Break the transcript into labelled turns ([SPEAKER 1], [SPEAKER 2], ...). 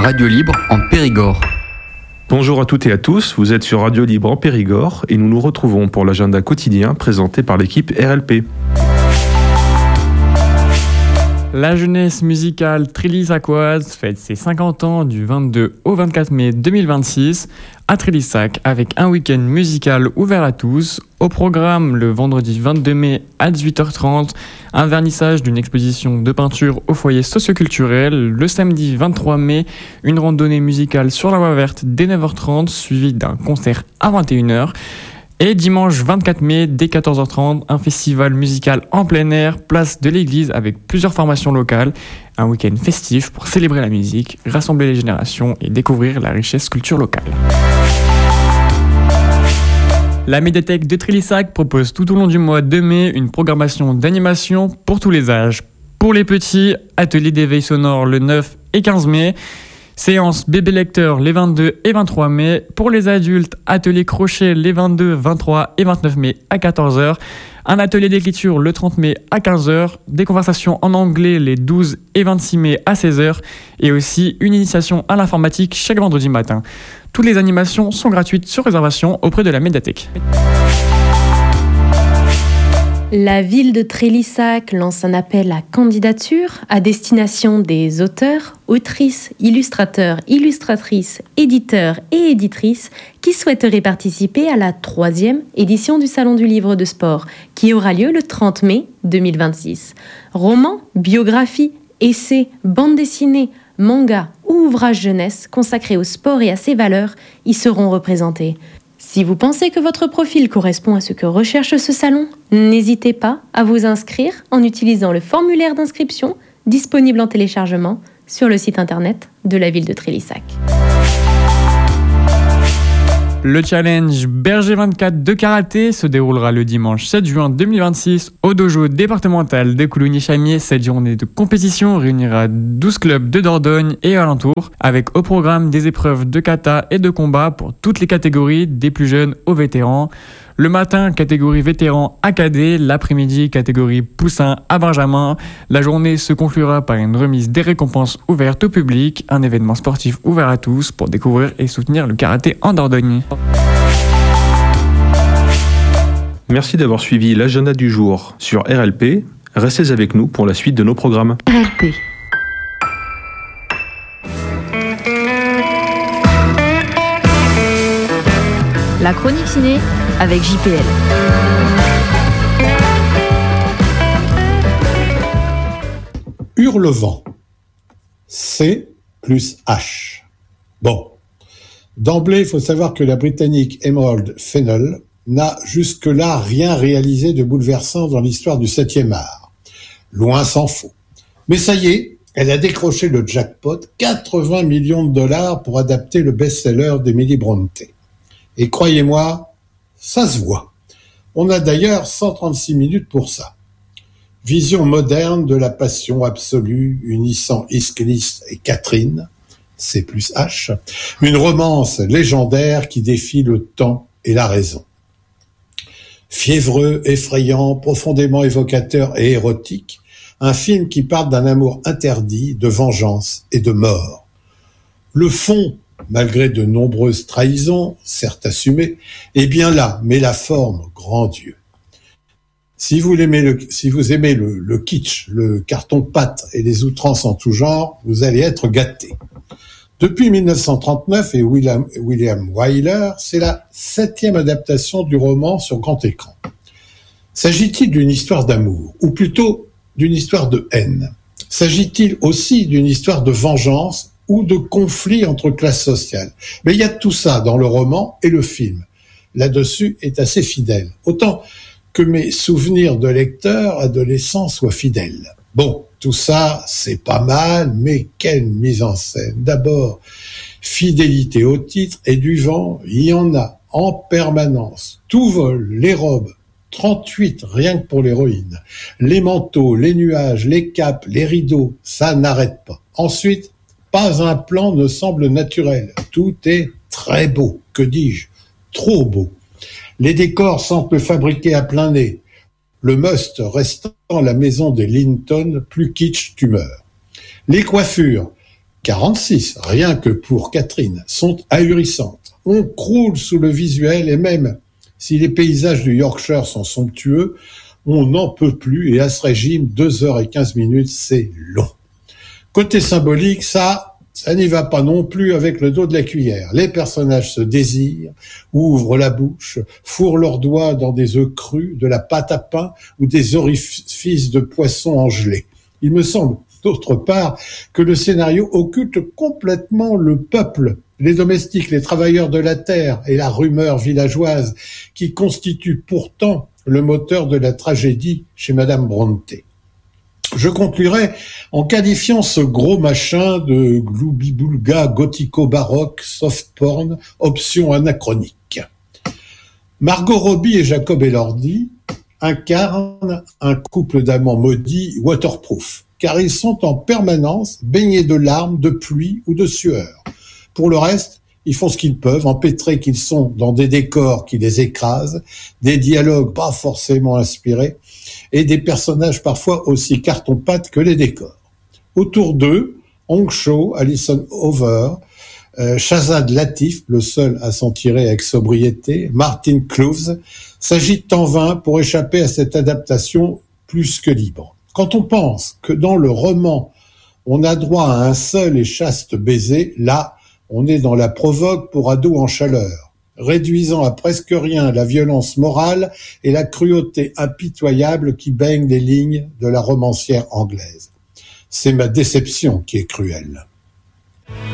[SPEAKER 1] Radio Libre en Périgord.
[SPEAKER 2] Bonjour à toutes et à tous, vous êtes sur Radio Libre en Périgord et nous nous retrouvons pour l'agenda quotidien présenté par l'équipe RLP.
[SPEAKER 3] La jeunesse musicale Trélissacoise fête ses 50 ans du 22 au 24 mai 2026 à Trélissac avec un week-end musical ouvert à tous. Au programme, le vendredi 22 mai à 18h30, un vernissage d'une exposition de peinture au foyer socioculturel. Le samedi 23 mai, une randonnée musicale sur la voie verte dès 9h30 suivie d'un concert à 21h. Et dimanche 24 mai, dès 14h30, un festival musical en plein air, place de l'église avec plusieurs formations locales. Un week-end festif pour célébrer la musique, rassembler les générations et découvrir la richesse culture locale. La médiathèque de Trélissac propose tout au long du mois de mai une programmation d'animation pour tous les âges. Pour les petits, atelier d'éveil sonore le 9 et 15 mai. Séance bébé lecteur les 22 et 23 mai. Pour les adultes, atelier crochet les 22, 23 et 29 mai à 14h. Un atelier d'écriture le 30 mai à 15h. Des conversations en anglais les 12 et 26 mai à 16h. Et aussi une initiation à l'informatique chaque vendredi matin. Toutes les animations sont gratuites sur réservation auprès de la médiathèque.
[SPEAKER 4] La ville de Trélissac lance un appel à candidature à destination des auteurs, autrices, illustrateurs, illustratrices, éditeurs et éditrices qui souhaiteraient participer à la 3e édition du Salon du Livre de Sport qui aura lieu le 30 mai 2026. Romans, biographies, essais, bandes dessinées, mangas ou ouvrages jeunesse consacrés au sport et à ses valeurs y seront représentés. Si vous pensez que votre profil correspond à ce que recherche ce salon, n'hésitez pas à vous inscrire en utilisant le formulaire d'inscription disponible en téléchargement sur le site internet de la ville de Trélissac.
[SPEAKER 3] Le challenge Berger 24 de karaté se déroulera le dimanche 7 juin 2026 au dojo départemental de Coulogny-Chamiers. Cette journée de compétition réunira 12 clubs de Dordogne et alentours, avec au programme des épreuves de kata et de combat pour toutes les catégories, des plus jeunes aux vétérans. Le matin, catégorie vétéran à cadet, l'après-midi, catégorie poussin à benjamin. La journée se conclura par une remise des récompenses ouvertes au public, un événement sportif ouvert à tous pour découvrir et soutenir le karaté en Dordogne.
[SPEAKER 2] Merci d'avoir suivi l'agenda du jour sur RLP. Restez avec nous pour la suite de nos programmes.
[SPEAKER 4] RLP.
[SPEAKER 5] La chronique ciné avec JPL.
[SPEAKER 6] Hurlevent. C plus H. Bon. D'emblée, il faut savoir que la Britannique Emerald Fennell n'a jusque-là rien réalisé de bouleversant dans l'histoire du 7e art. Loin s'en faut. Mais ça y est, elle a décroché le jackpot, 80 millions de dollars pour adapter le best-seller d'Emily Brontë. Et croyez-moi, ça se voit. On a d'ailleurs 136 minutes pour ça. Vision moderne de la passion absolue unissant Isklis et Catherine, C plus H, une romance légendaire qui défie le temps et la raison. Fiévreux, effrayant, profondément évocateur et érotique, un film qui parle d'un amour interdit, de vengeance et de mort. Le fond, malgré de nombreuses trahisons, certes assumées, est bien là, mais la forme, grand Dieu. Si vous aimez le kitsch, le carton-pâte et les outrances en tout genre, vous allez être gâtés. Depuis 1939 et William Wyler, c'est la 7e adaptation du roman sur grand écran. S'agit-il d'une histoire d'amour, ou plutôt d'une histoire de haine? S'agit-il aussi d'une histoire de vengeance ou de conflit entre classes sociales? Mais il y a tout ça dans le roman et le film. Là-dessus est assez fidèle. Autant que mes souvenirs de lecteur adolescent soient fidèles. Bon, tout ça, c'est pas mal, mais quelle mise en scène. D'abord, fidélité au titre et du vent, il y en a en permanence. Tout vole, les robes, 38 rien que pour l'héroïne. Les manteaux, les nuages, les capes, les rideaux, ça n'arrête pas. Ensuite, pas un plan ne semble naturel. Tout est très beau, que dis-je, trop beau. Les décors semblent fabriqués à plein nez. Le must restant la maison des Linton, plus kitsch tu meurs. Les coiffures, 46, rien que pour Catherine, sont ahurissantes. On croule sous le visuel et même si les paysages du Yorkshire sont somptueux, on n'en peut plus et à ce régime, 2h15, c'est long. Côté symbolique, ça n'y va pas non plus avec le dos de la cuillère. Les personnages se désirent, ouvrent la bouche, fourrent leurs doigts dans des œufs crus, de la pâte à pain ou des orifices de poisson en gelée. Il me semble, d'autre part, que le scénario occulte complètement le peuple, les domestiques, les travailleurs de la terre et la rumeur villageoise qui constituent pourtant le moteur de la tragédie chez Madame Brontë. Je conclurai en qualifiant ce gros machin de gloubi-boulga gothico-baroque soft porn option anachronique. Margot Robbie et Jacob Elordi incarnent un couple d'amants maudits waterproof, car ils sont en permanence baignés de larmes, de pluie ou de sueur. Pour le reste, ils font ce qu'ils peuvent, empêtrés qu'ils sont dans des décors qui les écrasent, des dialogues pas forcément inspirés, et des personnages parfois aussi carton-pâte que les décors. Autour d'eux, Hong Chau, Alison Over, Shazad Latif, le seul à s'en tirer avec sobriété, Martin Cloves, s'agitent en vain pour échapper à cette adaptation plus que libre. Quand on pense que dans le roman, on a droit à un seul et chaste baiser, là, on est dans la provoque pour ados en chaleur, réduisant à presque rien la violence morale et la cruauté impitoyable qui baignent les lignes de la romancière anglaise. C'est ma déception qui est cruelle.